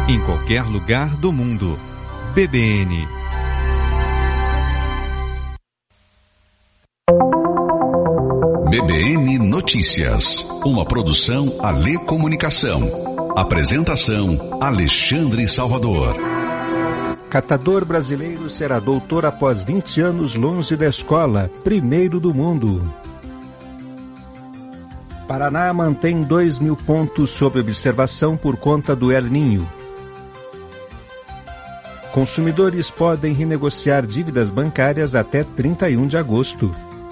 em qualquer lugar do mundo. BBN. BBN Notícias, uma produção Alê Comunicação. Apresentação Alexandre Salvador. Catador brasileiro será doutor após 20 anos longe da escola, primeiro do mundo. Paraná mantém 2.000 pontos sob observação por conta do El Niño. Consumidores podem renegociar dívidas bancárias até 31 de agosto.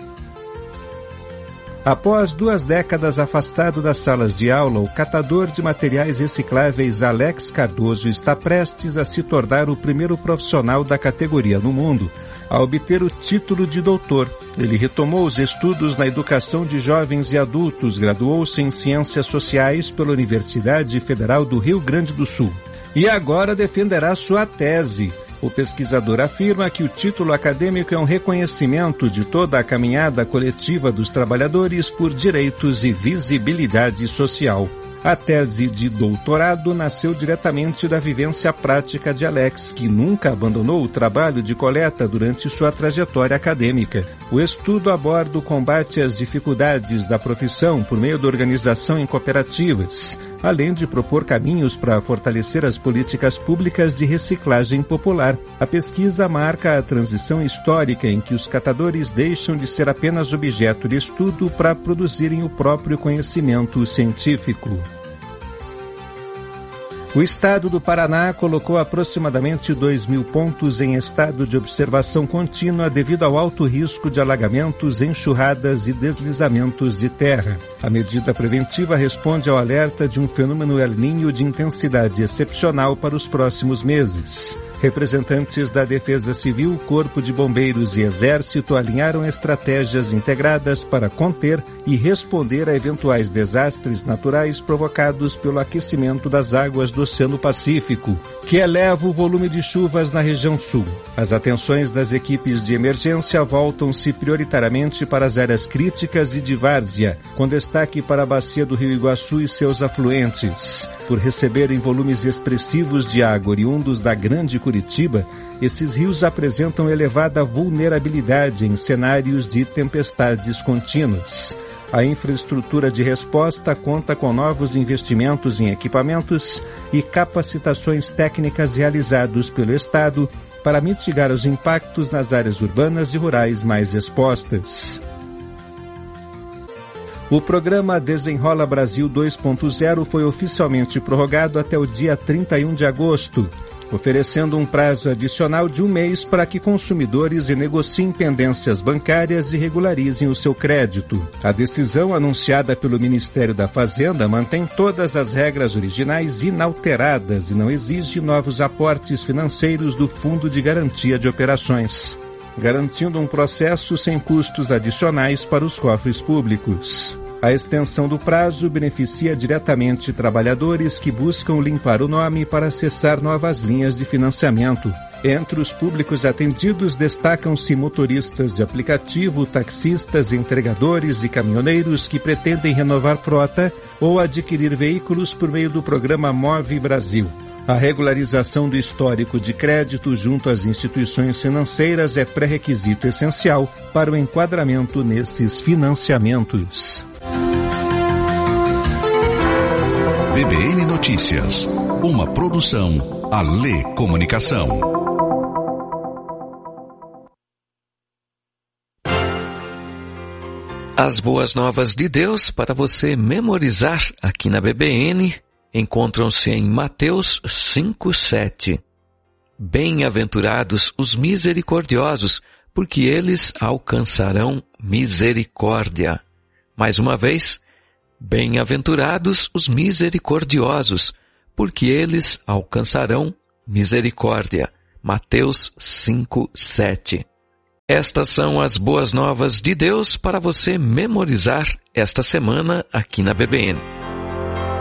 Após 2 décadas afastado das salas de aula, o catador de materiais recicláveis Alex Cardoso está prestes a se tornar o primeiro profissional da categoria no mundo a obter o título de doutor. Ele retomou os estudos na educação de jovens e adultos, graduou-se em Ciências Sociais pela Universidade Federal do Rio Grande do Sul. E agora defenderá sua tese. O pesquisador afirma que o título acadêmico é um reconhecimento de toda a caminhada coletiva dos trabalhadores por direitos e visibilidade social. A tese de doutorado nasceu diretamente da vivência prática de Alex, que nunca abandonou o trabalho de coleta durante sua trajetória acadêmica. O estudo aborda o combate às dificuldades da profissão por meio da organização em cooperativas, além de propor caminhos para fortalecer as políticas públicas de reciclagem popular. A pesquisa marca a transição histórica em que os catadores deixam de ser apenas objeto de estudo para produzirem o próprio conhecimento científico. O estado do Paraná colocou aproximadamente 2.000 pontos em estado de observação contínua devido ao alto risco de alagamentos, enxurradas e deslizamentos de terra. A medida preventiva responde ao alerta de um fenômeno El Niño de intensidade excepcional para os próximos meses. Representantes da Defesa Civil, Corpo de Bombeiros e Exército alinharam estratégias integradas para conter e responder a eventuais desastres naturais provocados pelo aquecimento das águas do Oceano Pacífico, que eleva o volume de chuvas na região sul. As atenções das equipes de emergência voltam-se prioritariamente para as áreas críticas e de várzea, com destaque para a bacia do Rio Iguaçu e seus afluentes. Por receberem volumes expressivos de água oriundos da Grande Curitiba, esses rios apresentam elevada vulnerabilidade em cenários de tempestades contínuas. A infraestrutura de resposta conta com novos investimentos em equipamentos e capacitações técnicas realizados pelo Estado para mitigar os impactos nas áreas urbanas e rurais mais expostas. O programa Desenrola Brasil 2.0 foi oficialmente prorrogado até o dia 31 de agosto, oferecendo um prazo adicional de 1 mês para que consumidores renegociem pendências bancárias e regularizem o seu crédito. A decisão, anunciada pelo Ministério da Fazenda, mantém todas as regras originais inalteradas e não exige novos aportes financeiros do Fundo de Garantia de Operações, garantindo um processo sem custos adicionais para os cofres públicos. A extensão do prazo beneficia diretamente trabalhadores que buscam limpar o nome para acessar novas linhas de financiamento. Entre os públicos atendidos destacam-se motoristas de aplicativo, taxistas, entregadores e caminhoneiros que pretendem renovar frota ou adquirir veículos por meio do programa Move Brasil. A regularização do histórico de crédito junto às instituições financeiras é pré-requisito essencial para o enquadramento nesses financiamentos. BBN Notícias, uma produção Alê Comunicação. As boas novas de Deus para você memorizar aqui na BBN encontram-se em Mateus 5:7. Bem-aventurados os misericordiosos, porque eles alcançarão misericórdia. Mais uma vez, bem-aventurados os misericordiosos, porque eles alcançarão misericórdia. Mateus 5:7. Estas são as boas novas de Deus para você memorizar esta semana aqui na BBN.